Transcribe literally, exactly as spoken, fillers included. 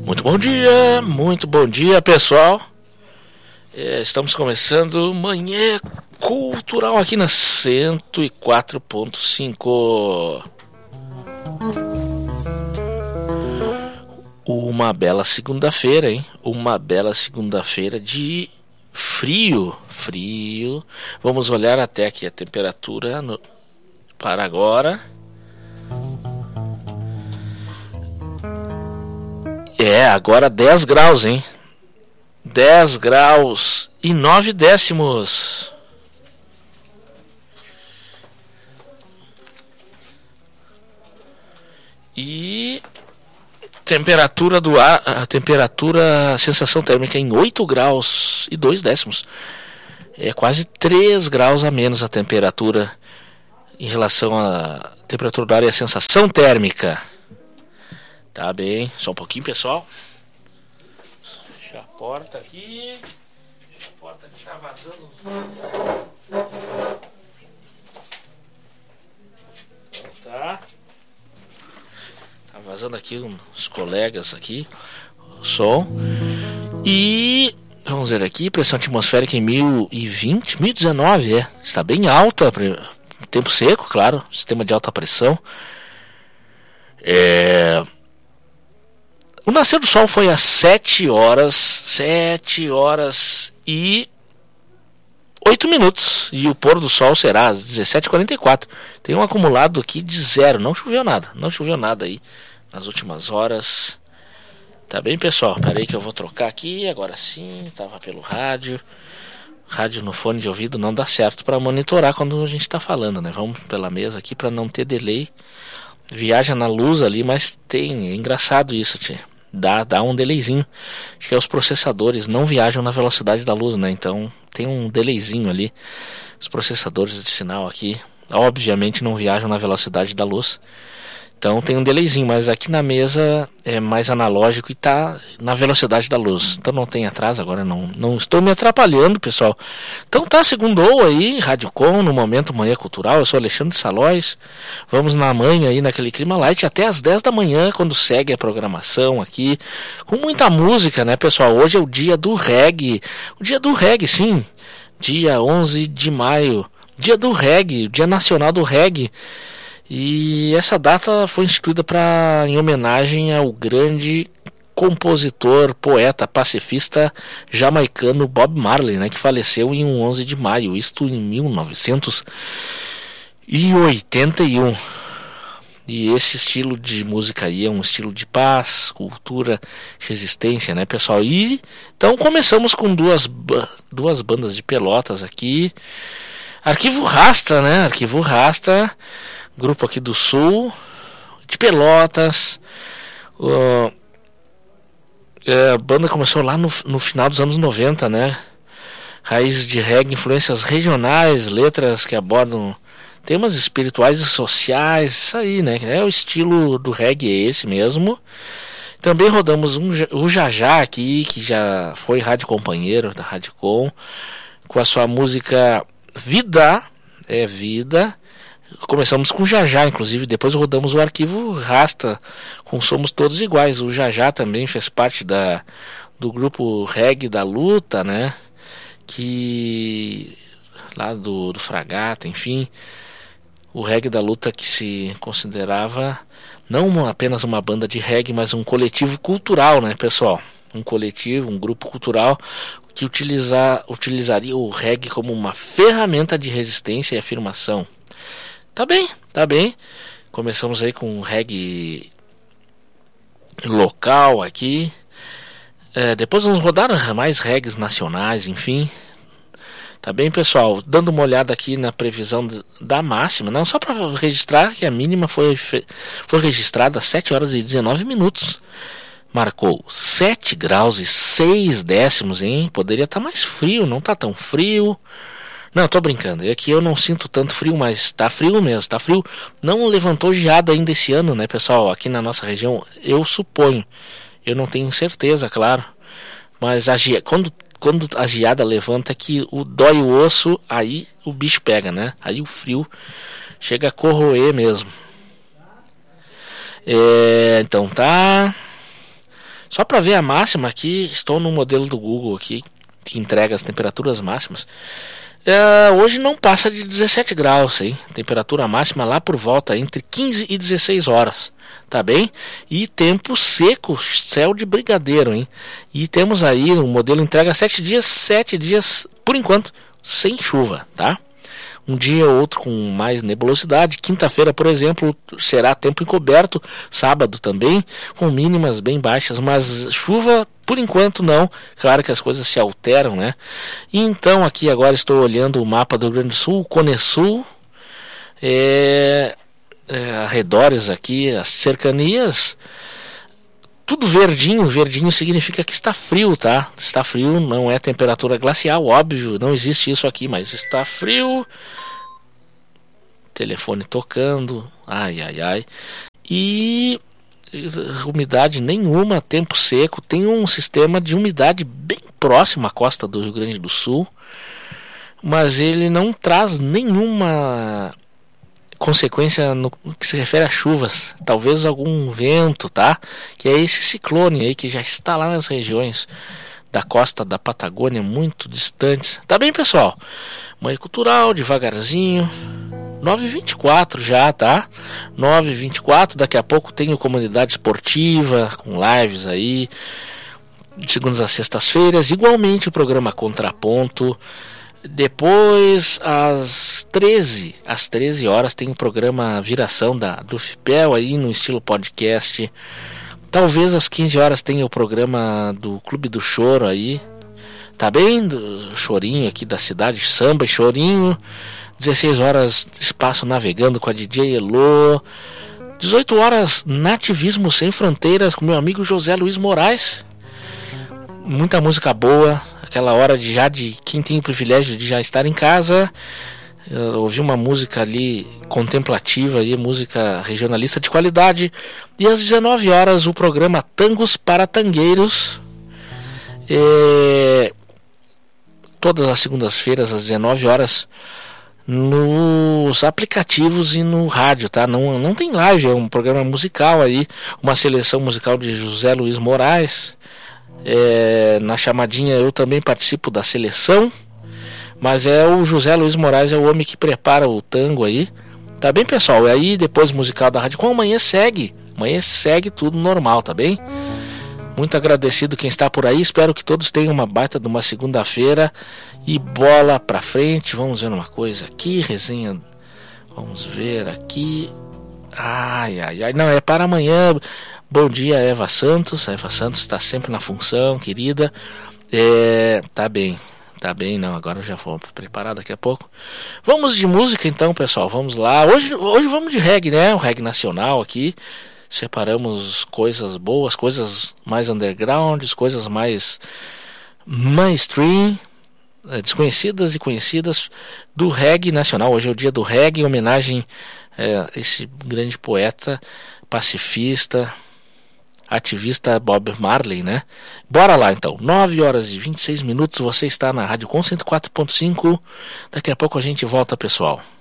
Muito bom dia, muito bom dia, pessoal. É, estamos começando Manhã Cultural aqui na cento e quatro ponto cinco. Uma bela segunda-feira, hein? Uma bela segunda-feira de frio, frio. Vamos olhar até aqui a temperatura no... para agora. É, agora dez graus, hein? dez graus e nove décimos. E temperatura do ar, a temperatura, a sensação térmica em oito graus e dois décimos. É quase três graus a menos a temperatura em relação à temperatura do ar e a sensação térmica. Tá bem, só um pouquinho, pessoal. Deixa a porta aqui. Deixa a porta aqui, tá vazando. Então tá. Tá vazando aqui uns colegas aqui. O som. E vamos ver aqui, pressão atmosférica em mil e vinte, mil e dezenove, é. Está bem alta. Tempo seco, claro. Sistema de alta pressão. É... O nascer do sol foi às sete horas, sete horas e oito minutos. E o pôr do sol será às dezessete e quarenta e quatro. Tem um acumulado aqui de zero. Não choveu nada. Não choveu nada aí nas últimas horas. Tá bem, pessoal? Pera aí que eu vou trocar aqui. Agora sim, tava pelo rádio. Rádio no fone de ouvido não dá certo para monitorar quando a gente está falando, né? Vamos pela mesa aqui para não ter delay. Viaja na luz ali, mas tem. É engraçado isso, tia. Dá, dá um delayzinho. Acho que os processadores não viajam na velocidade da luz, né? Então tem um delayzinho ali. Os processadores de sinal aqui, obviamente, não viajam na velocidade da luz. Então tem um delayzinho, mas aqui na mesa é mais analógico e tá na velocidade da luz. Então não tem atraso agora, não, não estou me atrapalhando, pessoal. Então tá, segundou aí, Rádio Com, no Momento Manhã Cultural. Eu sou Alexandre Salóis. Vamos na manhã aí, naquele clima light, até às dez da manhã, quando segue a programação aqui. Com muita música, né, pessoal? Hoje é o dia do reggae. O dia do reggae, sim. Dia onze de maio. Dia do reggae, dia nacional do reggae. E essa data foi instituída pra, em homenagem ao grande compositor, poeta, pacifista jamaicano Bob Marley, né, que faleceu em um onze de maio, isto em mil novecentos e oitenta e um. E esse estilo de música aí é um estilo de paz, cultura, resistência, né, pessoal? E então começamos com duas, duas bandas de Pelotas aqui. Arquivo Rasta, né? Arquivo Rasta, grupo aqui do sul, de Pelotas. Uh, é, a banda começou lá no, no final dos anos noventa, né? Raízes de reggae, influências regionais, letras que abordam temas espirituais e sociais, isso aí, né? É o estilo do reggae, é esse mesmo. Também rodamos um, o Jajá aqui, que já foi rádio companheiro da Rádio Com, com a sua música Vida, é Vida. Começamos com o Jajá, inclusive, depois rodamos o Arquivo Rasta, com Somos Todos Iguais. O Jajá também fez parte da, do grupo Reggae da Luta, né? Que lá do, do Fragata, enfim, o Reggae da Luta, que se considerava não apenas uma banda de reggae, mas um coletivo cultural, né, pessoal? Um coletivo, um grupo cultural que utiliza, utilizaria o reggae como uma ferramenta de resistência e afirmação. Tá bem, tá bem. Começamos aí com um reggae local aqui. É, depois vamos rodar mais reggaes nacionais, enfim. Tá bem, pessoal? Dando uma olhada aqui na previsão da máxima, não só para registrar que a mínima foi, foi registrada às sete horas e dezenove minutos. Marcou sete graus e seis décimos, hein? Poderia estar mais frio, não tá tão frio. Não, tô brincando. E aqui eu não sinto tanto frio, mas tá frio mesmo, tá frio. Não levantou geada ainda esse ano, né, pessoal? Aqui na nossa região, eu suponho. Eu não tenho certeza, claro. Mas a ge... quando, quando a geada levanta, que o dói o osso, aí o bicho pega, né? Aí o frio chega a corroer mesmo. É, então tá. Só para ver a máxima aqui, estou no modelo do Google aqui, que entrega as temperaturas máximas. É, hoje não passa de dezessete graus, hein? Temperatura máxima lá por volta entre quinze e dezesseis horas, tá bem? E tempo seco, céu de brigadeiro, hein? E temos aí, o modelo entrega sete dias, sete dias, por enquanto, sem chuva, tá? Um dia ou outro com mais nebulosidade. Quinta-feira, por exemplo, será tempo encoberto. Sábado também, com mínimas bem baixas. Mas chuva, por enquanto, não. Claro que as coisas se alteram, né? E então, aqui agora estou olhando o mapa do Rio Grande do Sul, o Conesul. É, é, arredores aqui, as cercanias. Tudo verdinho. Verdinho significa que está frio, tá? Está frio, não é temperatura glacial, óbvio. Não existe isso aqui, mas está frio. Telefone tocando. Ai, ai, ai. E umidade nenhuma, tempo seco. Tem um sistema de umidade bem próximo à costa do Rio Grande do Sul. Mas ele não traz nenhuma consequência no que se refere a chuvas, talvez algum vento, tá? Que é esse ciclone aí que já está lá nas regiões da costa da Patagônia, muito distantes. Tá bem, pessoal? Manhã Cultural, devagarzinho. nove e vinte e quatro já, tá? nove e vinte e quatro, daqui a pouco tenho Comunidade Esportiva, com lives aí, de segundas a sextas-feiras. Igualmente o programa Contraponto. Depois, às treze, às treze horas, tem o programa Viração da, do Fipel aí no estilo podcast. Talvez às quinze horas tenha o programa do Clube do Choro aí. Tá bem? Do chorinho aqui da cidade, samba e chorinho. dezesseis horas, Espaço Navegando com a D J Elô. dezoito horas, Nativismo Sem Fronteiras com meu amigo José Luiz Moraes. Muita música boa. Aquela hora de já de quem tem o privilégio de já estar em casa, ouvir uma música ali contemplativa, aí, música regionalista de qualidade. E às dezenove horas o programa Tangos para Tangueiros, é, todas as segundas-feiras às dezenove horas nos aplicativos e no rádio, tá? Não, não tem live, é um programa musical aí, uma seleção musical de José Luiz Moraes. É, na chamadinha eu também participo da seleção, mas é o José Luiz Moraes, é o homem que prepara o tango aí, tá bem, pessoal? E aí depois musical da rádio com amanhã segue, amanhã segue tudo normal, tá bem? Muito agradecido quem está por aí, espero que todos tenham uma baita de uma segunda-feira e bola pra frente. Vamos ver uma coisa aqui, resenha, vamos ver aqui, ai, ai, ai, não, é para amanhã. Bom dia, Eva Santos. A Eva Santos está sempre na função, querida. É, tá bem, tá bem, não, agora eu já vou preparar daqui a pouco. Vamos de música então, pessoal, vamos lá. Hoje, hoje vamos de reggae, né? O reggae nacional aqui. Separamos coisas boas, coisas mais underground, coisas mais mainstream, desconhecidas e conhecidas do reggae nacional. Hoje é o dia do reggae, em homenagem a esse grande poeta, pacifista, ativista Bob Marley, né? Bora lá então, nove horas e vinte e seis minutos, você está na Rádio Com cento e quatro ponto cinco. Daqui a pouco a gente volta, pessoal.